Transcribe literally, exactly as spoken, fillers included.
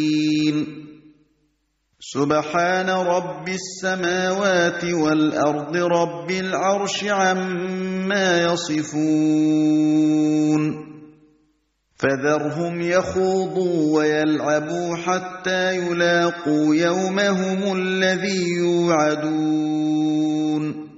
سبحان رب السماوات والأرض رب العرش عما يصفون فذرهم يخوضوا ويلعبوا حتى يلاقوا يومهم الذي يوعدون